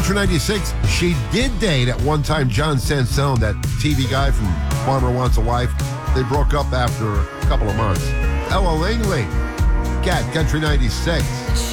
Country 96, she did date at one time John Sansone, that TV guy from Farmer Wants a Wife. They broke up after a couple of months. Ella Langley, Cat, Country 96.